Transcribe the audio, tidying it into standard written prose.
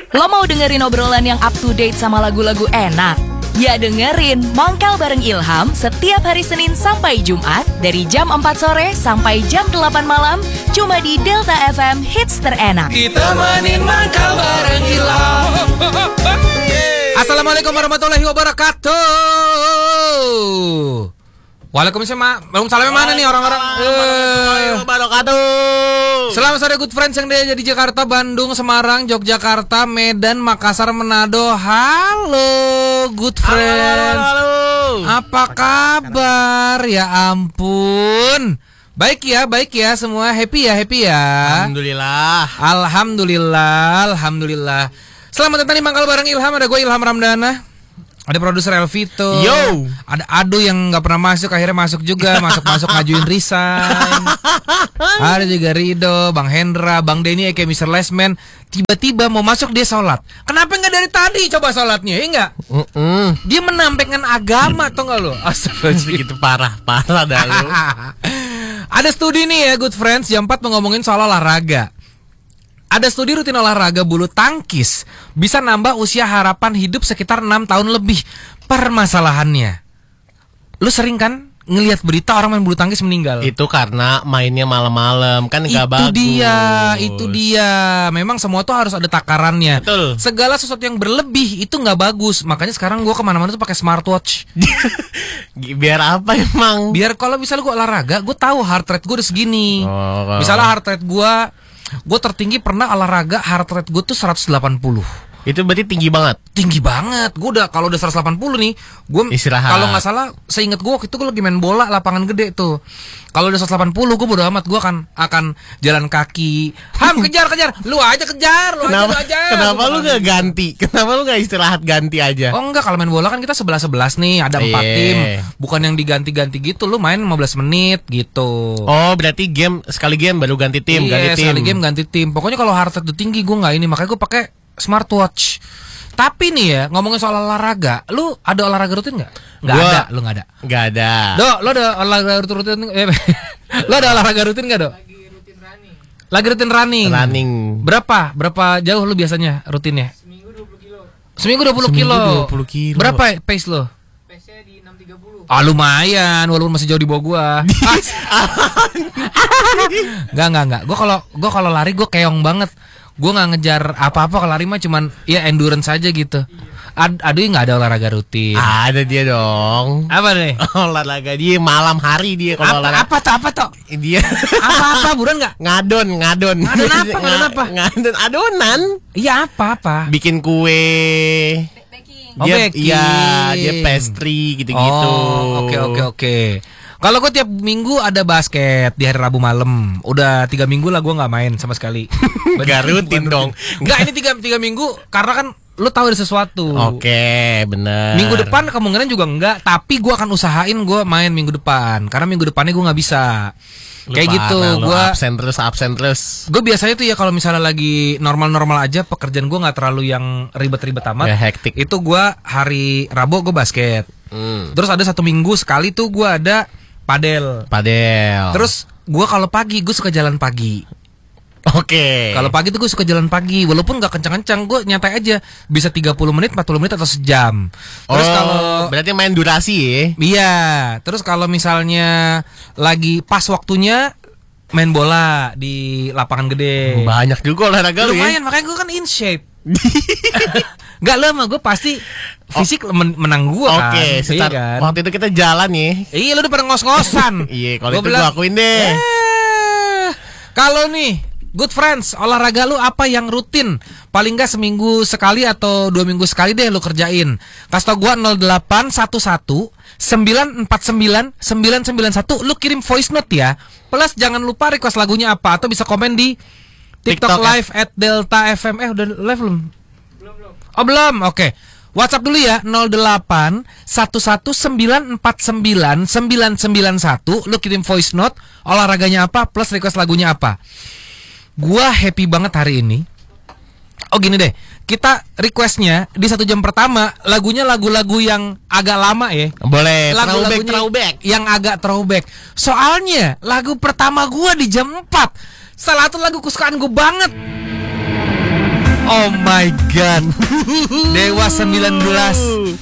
Lo mau dengerin obrolan yang up to date sama lagu-lagu enak? Ya dengerin Mangkal bareng Ilham setiap hari Senin sampai Jumat dari jam 4 sore sampai jam 8 malam cuma di Delta FM Hits terenak. Ditemenin Mangkal bareng Ilham. Assalamualaikum warahmatullahi wabarakatuh. Waalaikumsalam. Waalaikumsalam mana nih orang-orang? Selamat sore good friends yang ada di Jakarta, Bandung, Semarang, Yogyakarta, Medan, Makassar, Manado. Halo good friends. Halo. Apa kabar? Ya ampun. Baik ya semua. Happy ya. Alhamdulillah. Selamat datang di Mangkal bareng Ilham. Ada gue Ilham Ramdana. Ada produser Elvito. Yo. Ada Ado yang gak pernah masuk, akhirnya masuk juga. Masuk ngajuin resign. Ada juga Rido, Bang Hendra, Bang Denny kayak Mr. Lesman. Tiba-tiba mau masuk dia sholat. Kenapa gak dari tadi coba sholatnya? Ya enggak? Dia menampilkan agama, tau gak lo? Astagfirullah, gitu parah dah lu. Ada studi nih ya good friends, jam 4 mau ngomongin soal olahraga. Ada studi rutin olahraga bulu tangkis bisa nambah usia harapan hidup sekitar 6 tahun lebih. Permasalahannya, lu sering kan ngelihat berita orang main bulu tangkis meninggal? Itu karena mainnya malam-malam kan nggak bagus. Itu dia. Memang semua tuh harus ada takarannya. Betul. Segala sesuatu yang berlebih itu nggak bagus. Makanya sekarang gue kemana-mana tuh pakai smartwatch. Biar apa emang? Biar kalau misalnya gue olahraga, gue tahu heart rate gue udah segini. Misalnya heart rate gue tertinggi pernah olahraga heart rate gue tuh 180. Itu berarti tinggi banget. Gue udah kalau udah 180 nih, gue istirahat. Kalau nggak salah, seingat gue waktu itu gue lagi main bola lapangan gede tuh. Kalau udah 180 gue bodo amat, gue akan jalan kaki. Kejar. Lu aja kejar. Kenapa lu nggak ganti? Kenapa lu nggak istirahat ganti aja? Oh enggak, kalau main bola kan kita 11 nih, ada 4 tim. Bukan yang diganti-ganti gitu, lu main 15 menit gitu. Oh, berarti sekali game baru ganti tim, sekali game ganti tim. Pokoknya kalau heart rate udah tinggi gue nggak ini, makanya gue pakai smartwatch. Tapi nih ya, ngomongin soal olahraga, lu ada olahraga rutin nggak? Nggak ada. Lo ada olahraga rutin? Lo ada olahraga rutin nggak, Dok? Lagi rutin running. Berapa jauh lu biasanya rutinnya? Seminggu 20 kilo. Berapa pace lo? Pace-nya di 6.30. Lumayan, walaupun masih jauh di bawah gua. Enggak. Gua kalau lari gua keong banget. Gue gak ngejar apa-apa, kalau lari mah cuman ya endurance aja gitu. Aduh nggak ada olahraga rutin. Ada dia dong. Apa nih? Olahraga dia malam hari dia kalau olahraga. Apa toh? Dia apa buruan nggak? Ngadon. Ngadon apa? Ngadon adonan. Iya apa? Bikin kue. Dia pastry gitu-gitu. Oke. Kalau gue tiap minggu ada basket di hari Rabu malam. Udah 3 minggu lah gue nggak main sama sekali. Gak rutin dong. Enggak, ini 3 minggu karena kan lu tahu ada sesuatu. Oke, bener. Minggu depan kemungkinan juga enggak, tapi gue akan usahain gue main minggu depan. Karena minggu depannya gue nggak bisa. Kayak gitu, gue absen terus. Gue biasanya tuh ya kalau misalnya lagi normal aja, pekerjaan gue nggak terlalu yang ribet-ribet amat. Ya, hektik. Itu gue hari Rabu gue basket. Terus ada 1 minggu sekali tuh gue ada padel. Terus gue kalau pagi gue suka jalan pagi. Oke. Kalau pagi tuh gue suka jalan pagi, walaupun gak kencang-kencang, gue nyantai aja. Bisa 30 menit, 40 menit atau sejam. Terus kalau berarti main durasi ya? Iya. Terus kalau misalnya lagi pas waktunya main bola di lapangan gede. Banyak juga olahraga lu ya. Lumayan, makanya gue kan in shape. Gak lama gue pasti fisik menang gue kan. Oke, kan? Waktu itu kita jalan nih. Iya, lu udah pada ngos-ngosan. Iya, kalau itu gue akuin deh. Kalau nih good friends, olahraga lu apa yang rutin? Paling gak seminggu sekali atau 2 minggu sekali deh lu kerjain. Kasih tau gue 0811 949 991. Lu kirim voice note ya. Plus jangan lupa request lagunya apa. Atau bisa komen di TikTok live @delta_fm. Udah live belum? Belum. Oh belum, oke. WhatsApp dulu ya 08 11 949 991. Lu kirim voice note, olahraganya apa, plus request lagunya apa. Gua happy banget hari ini. Oh gini deh, kita requestnya di 1 jam pertama lagunya lagu-lagu yang agak lama ya. Boleh, lagu-lagunya throwback. Yang agak throwback. Soalnya lagu pertama gua di jam 4 salah satu lagu kesukaan gue banget. Oh my god. Dewa 19